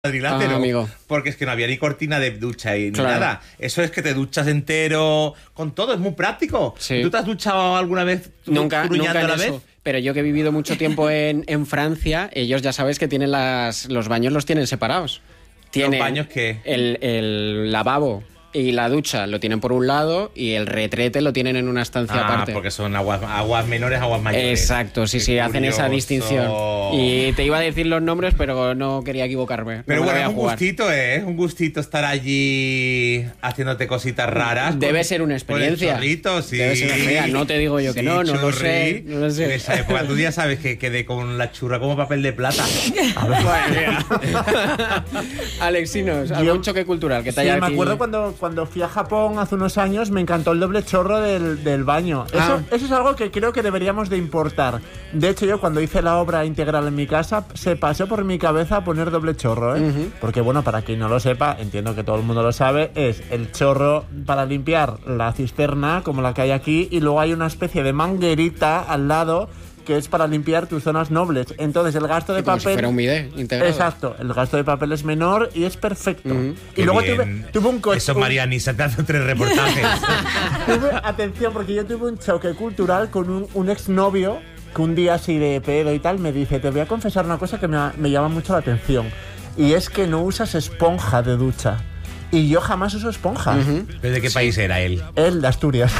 cuadrilátero, amigo. porque es que no había ni cortina de ducha y ni Claro. nada. Eso es que te duchas entero con todo, es muy práctico. Sí. ¿Tú te has duchado alguna vez Nunca truñando en a la eso. vez? Pero yo que he vivido mucho tiempo en Francia, ellos ya sabes que tienen los baños los tienen separados. Tienen baños qué? El lavabo y la ducha lo tienen por un lado y el retrete lo tienen en una estancia aparte. Porque son aguas menores, aguas mayores. Exacto, sí, Qué sí, hacen esa curioso. distinción. Y te iba a decir los nombres, pero no quería equivocarme. Pero No me bueno, la es voy a jugar. es un gustito estar allí haciéndote cositas raras. Debe ser una Por el experiencia. chorrito, sí. Debe ser una experiencia. No te digo yo que Sí, no lo chorri. sé. No lo sé. En esa época tú ya sabes que quedé con la churra como papel de plata. Alexinos, algún choque cultural que te haya me aquí- acuerdo cuando fui a Japón hace unos años, me encantó el doble chorro del baño. Eso es algo que creo que deberíamos de importar. De hecho, yo cuando hice la obra integral en mi casa, se pasó por mi cabeza poner doble chorro, ¿eh? Porque, bueno, para quien no lo sepa, entiendo que todo el mundo lo sabe, es el chorro para limpiar la cisterna, como la que hay aquí, y luego hay una especie de manguerita al lado que es para limpiar tus zonas nobles. Entonces el gasto de Como papel... si fuera un bidet integrado. Exacto, el gasto de papel es menor y es perfecto. Y Qué luego bien. tuve un coche... Eso, Marianisa, te hace 3 reportajes. Atención, porque yo tuve un choque cultural con un exnovio que un día así de pedo y tal me dice: te voy a confesar una cosa que me llama mucho la atención, y es que no usas esponja de ducha. Y yo jamás uso esponja. ¿Pero de qué país era él? Él, de Asturias.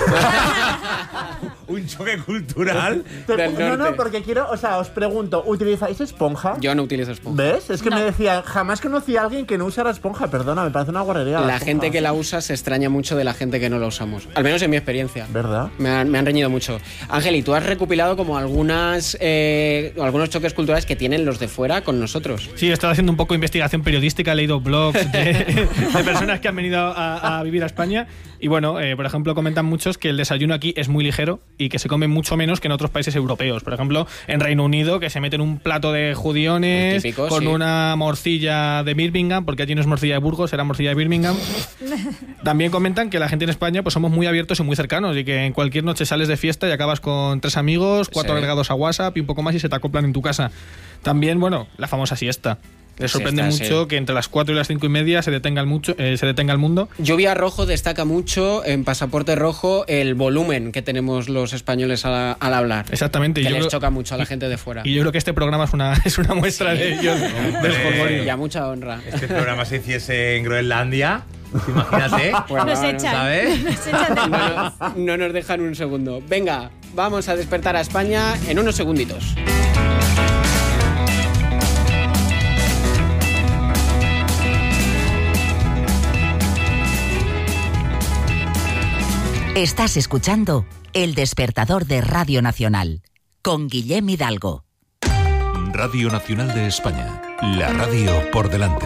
¿Un choque cultural? Del No, norte. porque quiero, o sea, os pregunto, ¿utilizáis esponja? Yo no utilizo esponja. ¿Ves? Es que me decía, jamás conocí a alguien que no usara esponja. Perdona, me parece una guarrería. La gente que la usa se extraña mucho de la gente que no la usamos. Al menos en mi experiencia. ¿Verdad? Me han reñido mucho. Ángel, ¿y tú has recopilado como algunos choques culturales que tienen los de fuera con nosotros? Sí, he estado haciendo un poco de investigación periodística, he leído blogs de personas que han venido a vivir a España y bueno, por ejemplo, comentan muchos que el desayuno aquí es muy ligero y que se come mucho menos que en otros países europeos. Por ejemplo, en Reino Unido, que se meten un plato de judiones Típico, con sí. una morcilla de Birmingham, porque allí no es morcilla de Burgos, era morcilla de Birmingham. También comentan que la gente en España pues somos muy abiertos y muy cercanos y que en cualquier noche sales de fiesta y acabas con 3 amigos, 4 Sí. agregados a WhatsApp y un poco más y se te acoplan en tu casa. También, bueno, la famosa siesta. Les sorprende Siesta, mucho sí. que entre las 4 y las 5 y media se detenga el mundo. Lluvia Rojo destaca mucho en Pasaporte Rojo el volumen que tenemos los españoles al hablar. Exactamente. Que Yo les creo- choca mucho a la gente de fuera. Y yo creo que este programa es una muestra de ellos. del jolgorio. Y a mucha honra. Este programa se hiciese en Groenlandia, imagínate. Bueno, Nos bueno, echan. ¿sabes? Nos echan del país. No nos dejan un segundo. Venga, vamos a despertar a España en unos segunditos. Estás escuchando El Despertador de Radio Nacional con Guillem Hidalgo. Radio Nacional de España, la radio por delante.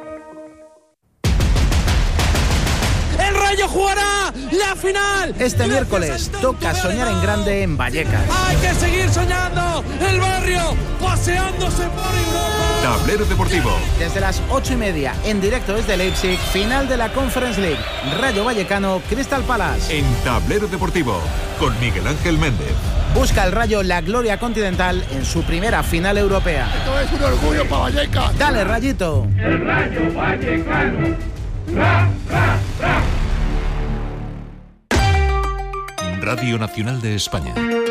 ¡El Rayo jugará la final! Este miércoles toca soñar en grande en Vallecas. ¡Hay que seguir soñando! ¡El barrio paseándose por Europa! Tablero Deportivo. Desde las 8:30, en directo desde Leipzig, final de la Conference League. Rayo Vallecano, Crystal Palace. En Tablero Deportivo, con Miguel Ángel Méndez. Busca el Rayo la gloria continental en su primera final europea. Esto es un orgullo para Vallecas. Dale, Rayito. El Rayo Vallecano. ¡Ra, ra, ra! Radio Nacional de España.